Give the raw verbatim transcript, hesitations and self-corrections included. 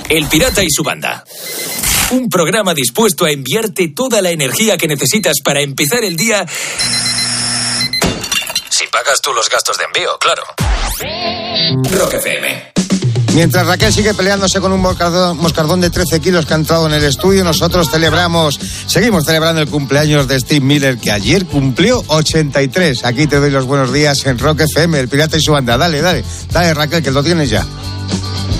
El Pirata y su banda. Un programa dispuesto a enviarte toda la energía que necesitas para empezar el día. Si pagas tú los gastos de envío, claro. Rock F M. Mientras Raquel sigue peleándose con un moscardón, moscardón de trece kilos que ha entrado en el estudio, nosotros celebramos, seguimos celebrando el cumpleaños de Steve Miller, que ayer cumplió ochenta y tres. Aquí te doy los buenos días en Rock F M, El Pirata y su banda. Dale, dale, dale Raquel, que lo tienes ya.